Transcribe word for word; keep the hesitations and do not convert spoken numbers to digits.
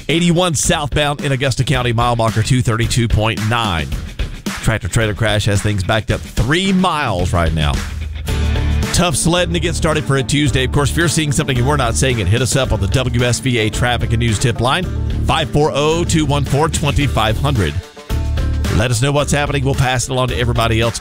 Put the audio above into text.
eighty-one southbound in Augusta County, mile marker two thirty-two point nine. Tractor trailer crash has things backed up three miles right now. Tough sledding to get started for a Tuesday. Of course, if you're seeing something and we're not seeing it, hit us up on the W S V A Traffic and News Tip line, five four zero, two one four, two five zero zero. Let us know what's happening. We'll pass it along to everybody else.